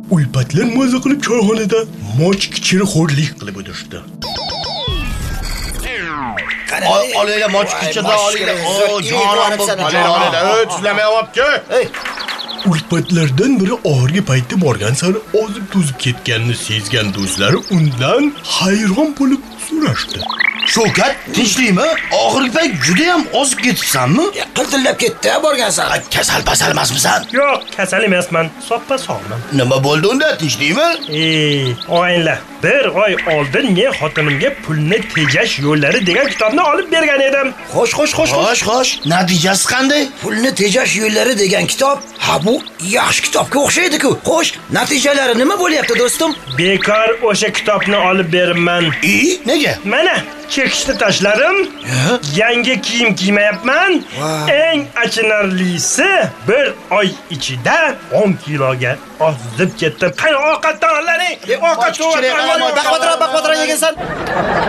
Ulpatlar maza qilib choyxonada mochkichiri xo'rlik qilib o'tirishdi. Olinglar mochkichida olinglar. Jonim olinglar. Tuzlamayapti. Ulpatlardan biri oxirgi paytda borgan sari ozib-to'zib ketganini sezgan do'stlari undan hayron bo'lib so'rashdi. Shavkat, tinchlikmi? Oxirgi payt juda ham ozib ketibsanmi? Qiltillab ketdi borgan sari. Kasal emasmisan? Yo'q, kasal emasman. Soppa sog'man. Nima bo'ldi unda? Tinchlikmi? O'yinlar. Bir oy oldin men xotinimga pulni tejash yo'llari degan kitobni olib bergan edim. Xo'sh. Natijasi qanday? Pulni tejash yo'llari degan kitob, ha bu yaxshi kitobga o'xshaydi-ku. Xo'sh, natijalari nima bo'lyapti do'stim? Bekor o'sha kitobni olib beribman. Nega? Mana chekishni tashladim. Yangi kiyim kiymayapman. Eng achinarlisi, bir oy ichida 10 kiloga ozib ketdim. Qani ovqatdan olasizlar? Ovqat Baqvatira yegansan.